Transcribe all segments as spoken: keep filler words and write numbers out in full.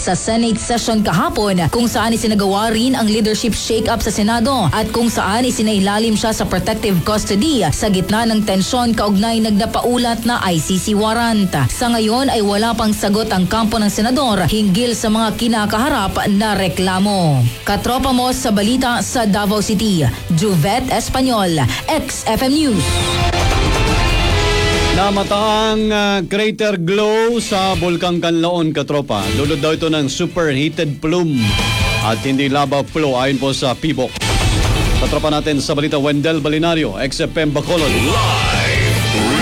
sa Senate session kahapon kung saan isinagawa rin ang leadership shake-up sa Senado at kung saan isinailalim siya sa protective custody sa gitna ng tensyon kaugnay nagdapaulat na I C C warrant. Sa ngayon ay wala pang sagot ang kampo ng senador hinggil sa mga kinakaharap na reklamo. Katropa mo sa balita sa Davao City, Juvet Espanyol, X F M News. Namataang uh, crater glow sa Bulkang Kanlaon, katropa. Dulot daw ito ng superheated plume at hindi lava flow ayon po sa P B O C. Katropa natin sa balita, Wendell Balinario, X F M Bacolod. Live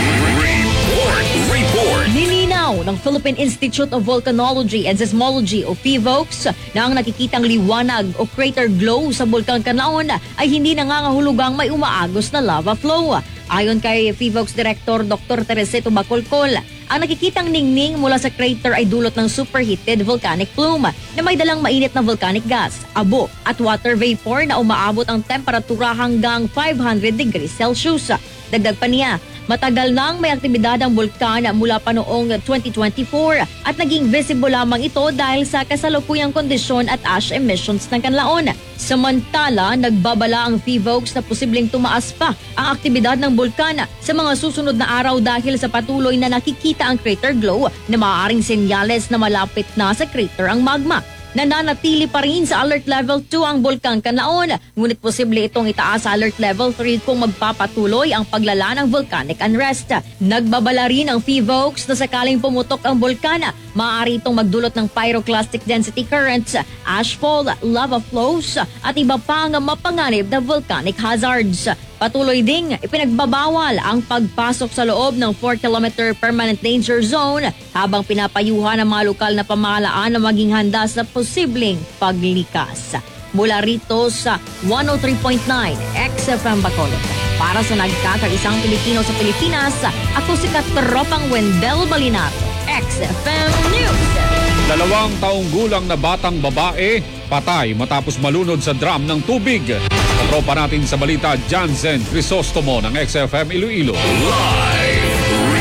report, report. Nilinaw ng Philippine Institute of Volcanology and Seismology o P V O C na ang nakikitang liwanag o crater glow sa Bulkang Kanlaon ay hindi nangangahulugang may umaagos na lava flow. Ayon kay P V O C Director Doctor Teresito Bacolcol, ang nakikitang ningning mula sa crater ay dulot ng superheated volcanic plume na may dalang mainit na volcanic gas, abo at water vapor na umaabot ang temperatura hanggang five hundred degrees Celsius. Dagdag pa niya, matagal nang may aktibidad ang bulkan mula pa noong twenty twenty-four at naging visible lamang ito dahil sa kasalukuyang kondisyon at ash emissions ng Kanlaon. Samantala, nagbabala ang P V O C na posibleng tumaas pa ang aktibidad ng bulkan sa mga susunod na araw dahil sa patuloy na nakikita ang crater glow na maaaring senyales na malapit na sa crater ang magma. Nananatili pa rin sa alert level two ang Bulkang Kanlaon, ngunit posible itong itaas sa alert level three kung magpapatuloy ang paglala ng volcanic unrest. Nagbabala rin ang P V O C na sakaling pumutok ang bulkan, maaari itong magdulot ng pyroclastic density currents, ashfall, lava flows at iba pang mapanganib na volcanic hazards. Patuloy ding ipinagbabawal ang pagpasok sa loob ng four kilometer permanent danger zone habang pinapayuhan ng mga lokal na pamahalaan na maging handa sa posibleng paglikas. Mula rito sa one oh three point nine X F M Bacolod. Para sa nagkakaisang Pilipino sa Pilipinas, ako si Katropang Wendell Balinario, X F M News. Dalawang taong gulang na batang babae patay matapos malunod sa drum ng tubig. Katropa natin sa balita, Jansen Crisostomo ng X F M Iloilo. Live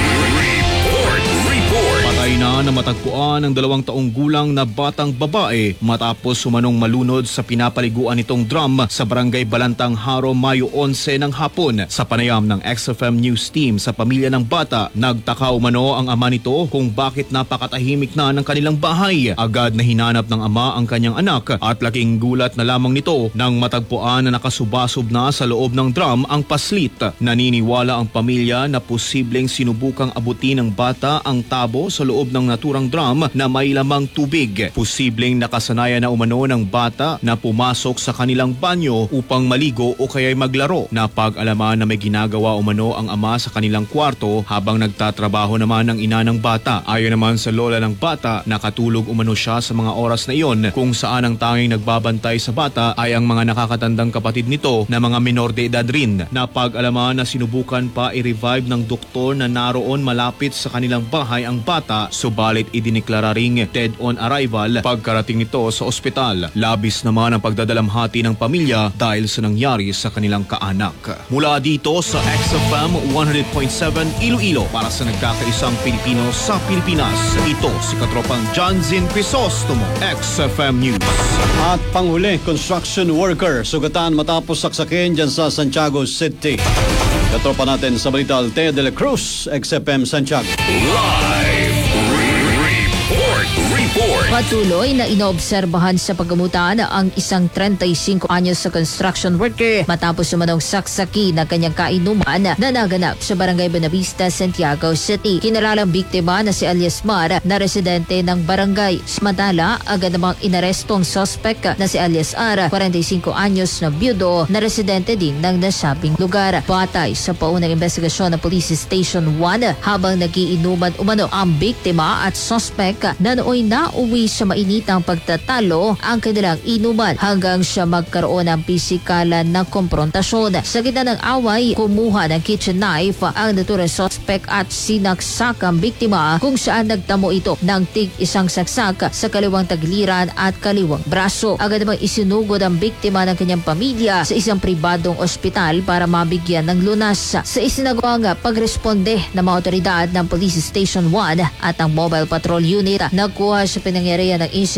report, report. Patay na na matagpuan ang dalawang taong gulang na batang babae matapos sumanong malunod sa pinapaliguan nitong drum sa barangay Balantang Haro, Mayo eleven ng hapon. Sa panayam ng X F M News team sa pamilya ng bata, nagtaka umano ang ama nito kung bakit napakatahimik na ng kanilang bahay. Agad na hinanap ng ama ang kanyang anak at laking gulat na lamang nito nang matagpuan na nakasubasob na sa loob ng drum ang paslit. Naniniwala ang pamilya na posibleng sinubukang abutin ng bata ang tabo sa loob ng naturang drum na may lamang tubig. Posibleng nakasanayan na umano ng bata na pumasok sa kanilang banyo upang maligo o kaya'y maglaro. Napag-alaman na may ginagawa umano ang ama sa kanilang kwarto habang nagtatrabaho naman ang ina ng bata. Ayon naman sa lola ng bata, nakatulog umano siya sa mga oras na iyon kung saan ang tanging nagbabantay sa bata ay ang mga nakakatandang kapatid nito na mga minor de edad rin. Napag-alaman na sinubukan pa i-revive ng doktor na naroon malapit sa kanilang bahay ang bata, subalit idineklara ring dead on arrival pagkarating nito sa ospital. Labis naman ang pagdadalamhati ng pamilya dahil sa nangyari sa kanilang kaanak. Mula dito sa X F M one hundred point seven Iloilo, para sa nagkakaisang Pilipino sa Pilipinas, ito si Katropang Jansen Crisostomo, X F M News. At panghuli, construction worker sugatan matapos saksakin dyan sa Santiago City. Katropa natin sa balita, Altea de la Cruz, X F M Santiago. Live report, report. Patuloy na inoobserbahan sa paggamutan ang isang thirty-five anyos sa construction worker matapos sumanong saksaki na kanyang kainuman na naganap sa Barangay Buenavista, Santiago City. Kinalalang biktima na si alias Mar na residente ng barangay. Samantala, agad namang inarestong suspect na si alias R, forty-five anyos na byudo na residente din ng nasabing lugar. Batay sa paunang investigasyon ng Police Station one, habang nagiinuman umano ang biktima at suspect na nooy nauwi sa mainitang pagtatalo ang kanilang inuman hanggang siya magkaroon ng pisikalan ng komprontasyon. Sa gitna ng away, kumuha ng kitchen knife ang naturang suspect at sinaksak ang biktima kung saan nagtamo ito ng tig isang saksak sa kaliwang tagiliran at kaliwang braso. Agad namang isinugod ang biktima ng kanyang pamilya sa isang pribadong ospital para mabigyan ng lunas. Sa isinagawang pagresponde ng mga otoridad ng Police Station one at ang Mobile Patrol Unit, nagkuha sa pinangyarihan ng incident